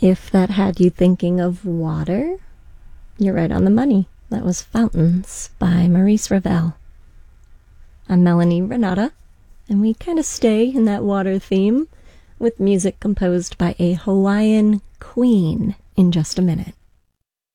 If that had you thinking of water, you're right on the money. That was Fountains by Maurice Ravel. I'm Melanie Renata, and we kind of stay in that water theme with music composed by a Hawaiian queen in just a minute.